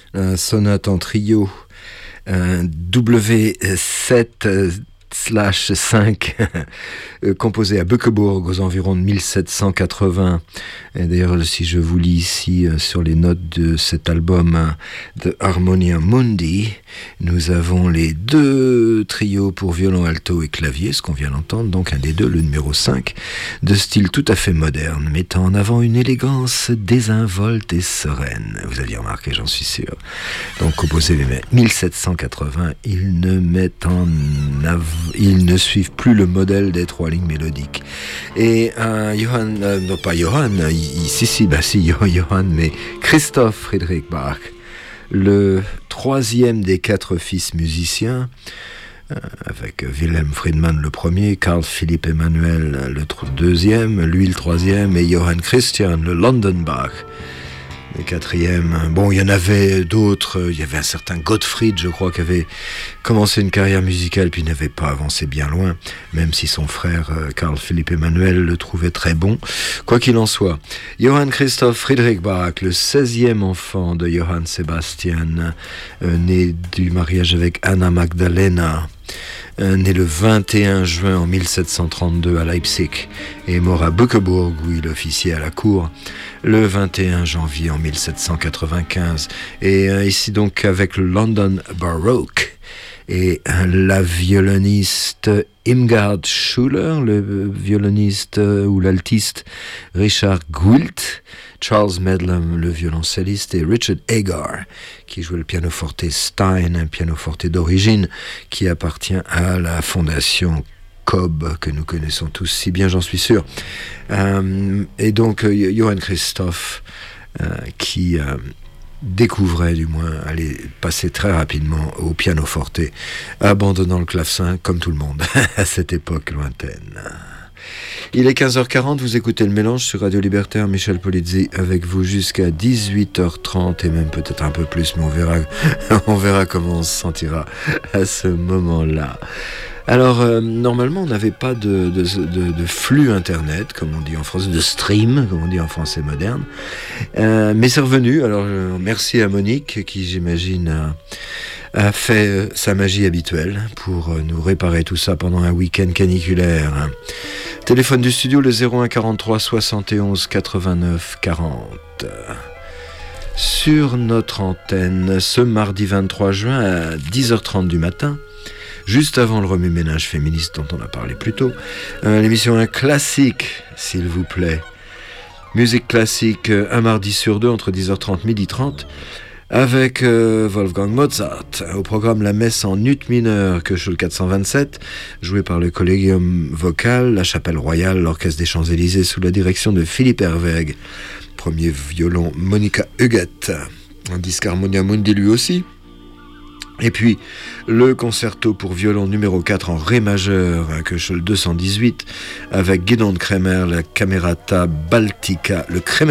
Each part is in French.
sonate en trio, W7/5 composé à Bückeburg aux environs de 1780. Et d'ailleurs, si je vous lis ici sur les notes de cet album de Harmonia Mundi, nous avons les deux trios pour violon, alto et clavier, ce qu'on vient d'entendre, donc un des deux, le numéro 5, de style tout à fait moderne, mettant en avant une élégance désinvolte et sereine. Vous aviez remarqué, j'en suis sûr. Donc composé 1780, ils ne suivent plus le modèle des trois lignes mélodiques. Et Johann, mais Christoph Friedrich Bach, le troisième des quatre fils musiciens, avec Wilhelm Friedman le premier, Carl Philipp Emanuel le deuxième, lui le troisième, et Johann Christian le London Bach le quatrième. Bon, il y en avait d'autres. Il y avait un certain Gottfried, je crois, qui avait commencé une carrière musicale puis n'avait pas avancé bien loin, même si son frère Carl Philipp Emanuel le trouvait très bon. Quoi qu'il en soit, Johann Christoph Friedrich Bach, le 16e enfant de Johann Sebastian, né du mariage avec Anna Magdalena, né le 21 juin en 1732 à Leipzig et mort à Bückeburg où il officiait à la cour le 21 janvier en 1795. Et ici donc avec le London Baroque et la violoniste Irmgard Schuller, le violoniste ou l'altiste Richard Gwilt, Charles Medlam, le violoncelliste, et Richard Agar, qui jouait le pianoforte Stein, un pianoforte d'origine qui appartient à la fondation Cobb, que nous connaissons tous si bien, j'en suis sûr. Et donc, Johann Christoph, qui découvrait, du moins, aller passer très rapidement au pianoforte, abandonnant le clavecin, comme tout le monde, à cette époque lointaine. Il est 15h40, vous écoutez Le Mélange sur Radio Libertaire, Michel Polizzi avec vous jusqu'à 18h30 et même peut-être un peu plus, mais on verra comment on se sentira à ce moment-là. Alors, normalement, on n'avait pas de flux Internet, comme on dit en français, de stream, comme on dit en français moderne, mais c'est revenu. Alors, merci à Monique, qui, j'imagine, a fait sa magie habituelle pour nous réparer tout ça pendant un week-end caniculaire. Téléphone du studio, le 01 43 71 89 40. Sur notre antenne, ce mardi 23 juin à 10h30 du matin, juste avant le remue-ménage féministe dont on a parlé plus tôt, l'émission Un classique, s'il vous plaît. Musique classique, un mardi sur deux, entre 10h30 et 12h30, avec Wolfgang Mozart. Au programme, la messe en ut mineur, Köchel 427, jouée par le Collegium Vocal, la Chapelle Royale, l'Orchestre des Champs-Élysées, sous la direction de Philippe Herweg. Premier violon, Monica Huguette. Un disque Harmonia Mundi lui aussi. Et puis, le concerto pour violon numéro 4 en ré majeur, un Köchel 218, avec Gidon Kremer, le Camerata Baltica,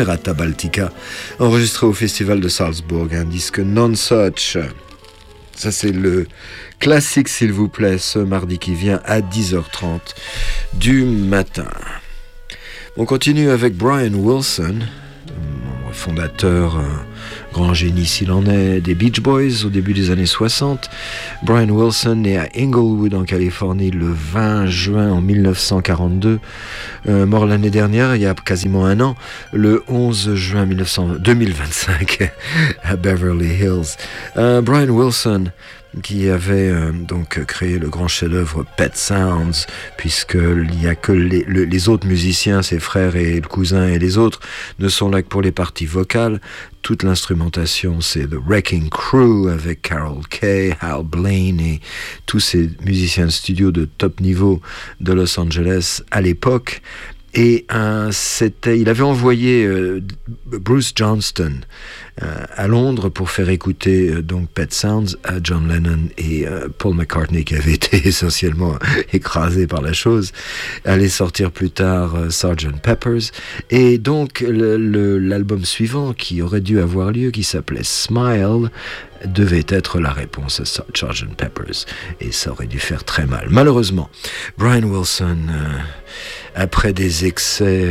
enregistré au Festival de Salzbourg, un disque non-such. Ça, c'est le classique, s'il vous plaît, ce mardi qui vient à 10h30 du matin. On continue avec Brian Wilson, membre fondateur, grand génie s'il en est, des Beach Boys au début des années 60. Brian Wilson né à Inglewood en Californie le 20 juin en 1942, mort l'année dernière, il y a quasiment un an, le 11 juin 2025 à Beverly Hills. Brian Wilson, qui avait donc créé le grand chef-d'œuvre Pet Sounds, puisqu'il n'y a que les autres musiciens, ses frères et le cousin et les autres, ne sont là que pour les parties vocales. Toute l'instrumentation, c'est The Wrecking Crew avec Carol Kay, Hal Blaine et tous ces musiciens de studio de top niveau de Los Angeles à l'époque. Et il avait envoyé Bruce Johnston à Londres pour faire écouter donc Pet Sounds à John Lennon et Paul McCartney, qui avait été essentiellement écrasé par la chose, allait sortir plus tard Sgt. Pepper's. Et donc l'album suivant qui aurait dû avoir lieu, qui s'appelait Smile, devait être la réponse à Sgt. Pepper's, et ça aurait dû faire très mal. Malheureusement, Brian Wilson après des excès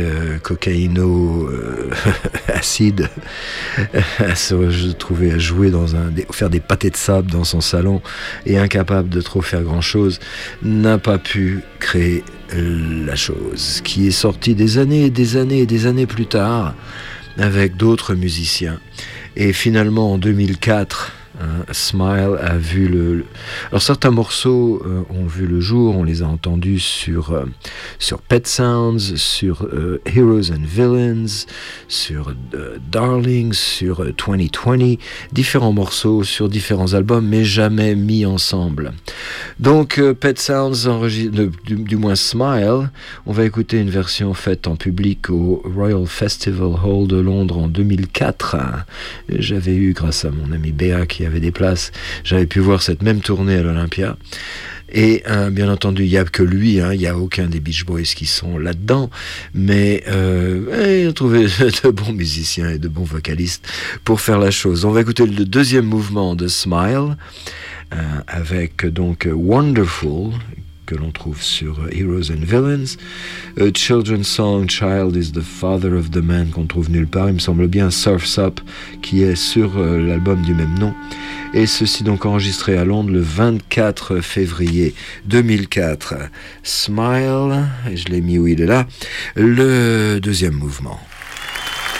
cocaïno-acides, à se retrouver à jouer faire des pâtés de sable dans son salon et incapable de trop faire grand-chose, n'a pas pu créer la chose, qui est sortie des années et des années et des années plus tard avec d'autres musiciens. Et finalement, en 2004, Smile a vu Alors certains morceaux ont vu le jour, on les a entendus sur Pet Sounds, sur Heroes and Villains, sur Darling, sur 2020, différents morceaux sur différents albums, mais jamais mis ensemble. Donc Pet Sounds, du moins Smile, on va écouter une version faite en public au Royal Festival Hall de Londres en 2004. J'avais eu, grâce à mon ami Béa qui avait des places, j'avais pu voir cette même tournée à l'Olympia. Et bien entendu, il n'y a que lui, il n'y a aucun des Beach Boys qui sont là-dedans, mais il a trouvé de bons musiciens et de bons vocalistes pour faire la chose. On va écouter le deuxième mouvement de Smile, avec donc Wonderful, que l'on trouve sur Heroes and Villains, Children's Song, Child is the Father of the Man, qu'on trouve nulle part, il me semble bien Surf's Up, qui est sur l'album du même nom, et ceci donc enregistré à Londres le 24 février 2004. Smile, et je l'ai mis où il est là, le deuxième mouvement.